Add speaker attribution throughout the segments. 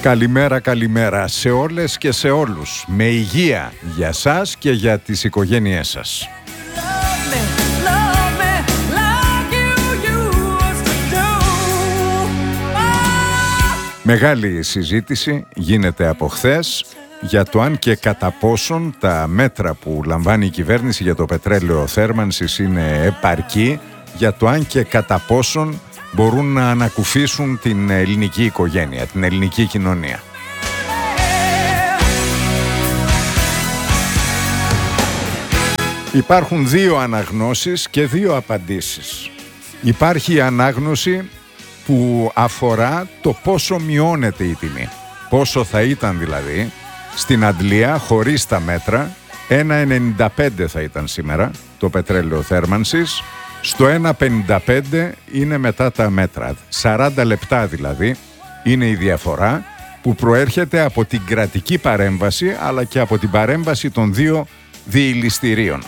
Speaker 1: Καλημέρα, καλημέρα σε όλες και σε όλους. Με υγεία για σας και για τις οικογένειές σας. Μεγάλη συζήτηση γίνεται από χθες για το αν και κατά πόσον τα μέτρα που λαμβάνει η κυβέρνηση για το πετρέλαιο θέρμανσης είναι επαρκή, για το αν και κατά πόσον μπορούν να ανακουφίσουν την ελληνική οικογένεια, την ελληνική κοινωνία. Υπάρχουν δύο αναγνώσεις και δύο απαντήσεις. Υπάρχει η ανάγνωση που αφορά το πόσο μειώνεται η τιμή. Πόσο θα ήταν δηλαδή στην Αντλία χωρίς τα μέτρα. 1,95 θα ήταν σήμερα το πετρέλαιο θέρμανσης. Στο 1,55 είναι μετά τα μέτρα. 40 λεπτά δηλαδή είναι η διαφορά που προέρχεται από την κρατική παρέμβαση αλλά και από την παρέμβαση των δύο διηλιστηρίων.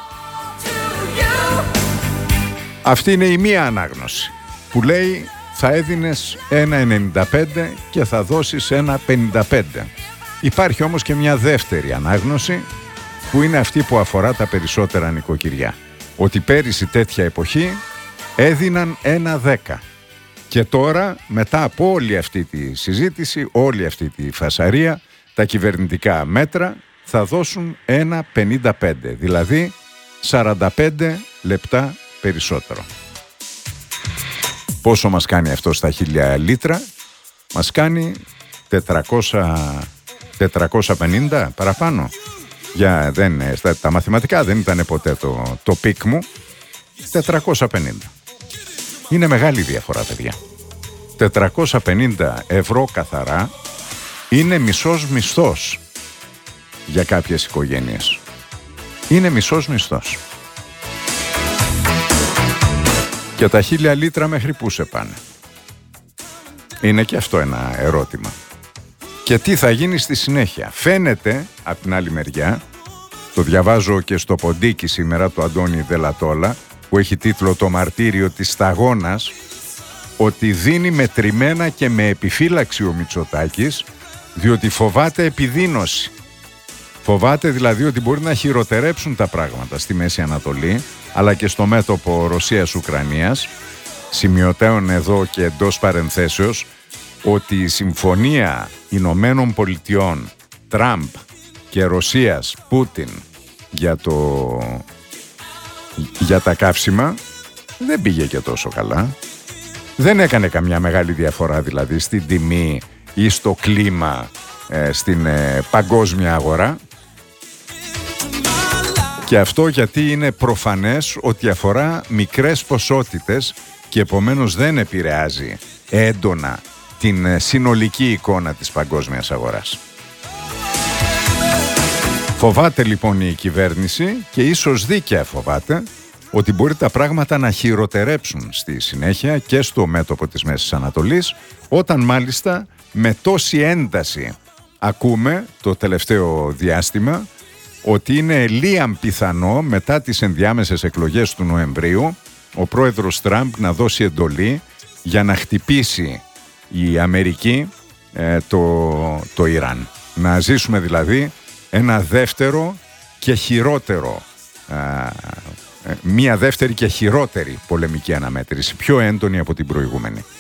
Speaker 1: Αυτή είναι η μία ανάγνωση που λέει θα έδινες 1,95 και θα δώσεις 1,55. Υπάρχει όμως και μια δεύτερη ανάγνωση που είναι αυτή που αφορά τα περισσότερα νοικοκυριά. Ότι πέρυσι τέτοια εποχή έδιναν 1,10. Και τώρα μετά από όλη αυτή τη συζήτηση, όλη αυτή τη φασαρία, τα κυβερνητικά μέτρα θα δώσουν 1,55. Δηλαδή 45 λεπτά περισσότερο. Πόσο μας κάνει αυτό στα 1000 λίτρα? Μας κάνει 450 παραπάνω. Τα μαθηματικά δεν ήταν ποτέ το πικ μου. 450. Είναι μεγάλη διαφορά, παιδιά. 450 ευρώ καθαρά είναι μισός μισθός για κάποιες οικογένειες. Είναι μισός μισθός. Και τα 1000 λίτρα μέχρι πού σε πάνε? Είναι και αυτό ένα ερώτημα. Και τι θα γίνει στη συνέχεια? Φαίνεται, από την άλλη μεριά, το διαβάζω και στο ποντίκι σήμερα του Αντώνη Δελατόλα, που έχει τίτλο «Το μαρτύριο της σταγόνας», ότι δίνει μετρημένα και με επιφύλαξη ο Μητσοτάκης, διότι φοβάται επιδείνωση. Φοβάται δηλαδή ότι μπορεί να χειροτερέψουν τα πράγματα στη Μέση Ανατολή, αλλά και στο μέτωπο Ρωσίας-Ουκρανίας. Σημειωτέων εδώ και εντός παρενθέσεως ότι η συμφωνία Ηνωμένων Πολιτειών, Τραμπ και Ρωσίας, Πούτιν για τα καύσιμα δεν πήγε και τόσο καλά. Δεν έκανε καμιά μεγάλη διαφορά δηλαδή στην τιμή ή στο κλίμα στην παγκόσμια αγορά. Και αυτό γιατί είναι προφανές ότι αφορά μικρές ποσότητες και επομένως δεν επηρεάζει έντονα την συνολική εικόνα της παγκόσμιας αγοράς. Φοβάται λοιπόν η κυβέρνηση και ίσως δίκαια φοβάται ότι μπορεί τα πράγματα να χειροτερέψουν στη συνέχεια και στο μέτωπο της Μέσης Ανατολής, όταν μάλιστα με τόση ένταση ακούμε το τελευταίο διάστημα ότι είναι λίαν πιθανό μετά τις ενδιάμεσες εκλογές του Νοεμβρίου ο πρόεδρος Τραμπ να δώσει εντολή για να χτυπήσει η Αμερική το Ιράν. Να ζήσουμε δηλαδή ένα δεύτερο και χειρότερο, μία δεύτερη και χειρότερη πολεμική αναμέτρηση, πιο έντονη από την προηγούμενη.